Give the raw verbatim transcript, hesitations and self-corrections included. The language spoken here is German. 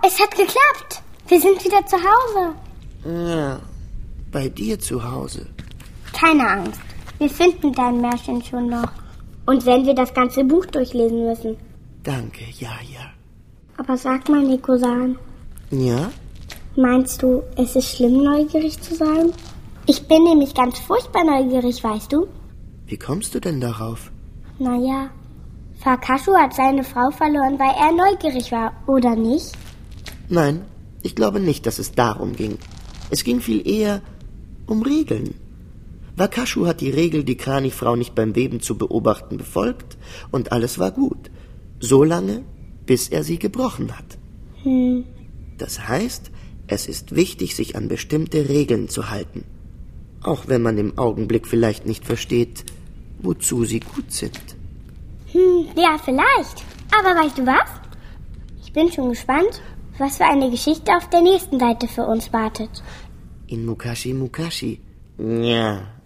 Es hat geklappt. Wir sind wieder zu Hause. Ja, bei dir zu Hause. Keine Angst. Wir finden dein Märchen schon noch. Und wenn wir das ganze Buch durchlesen müssen. Danke, ja, ja. Aber sag mal, Niko-san. Ja? Meinst du, es ist schlimm, neugierig zu sein? Ich bin nämlich ganz furchtbar neugierig, weißt du? Wie kommst du denn darauf? Naja, Fakashu hat seine Frau verloren, weil er neugierig war, oder nicht? Nein, ich glaube nicht, dass es darum ging. Es ging viel eher um Regeln. Wakashu hat die Regel, die Kranichfrau nicht beim Weben zu beobachten, befolgt und alles war gut. So lange, bis er sie gebrochen hat. Hm. Das heißt, es ist wichtig, sich an bestimmte Regeln zu halten. Auch wenn man im Augenblick vielleicht nicht versteht, wozu sie gut sind. Hm, ja, vielleicht. Aber weißt du was? Ich bin schon gespannt, was für eine Geschichte auf der nächsten Seite für uns wartet. In Mukashi Mukashi. Ja.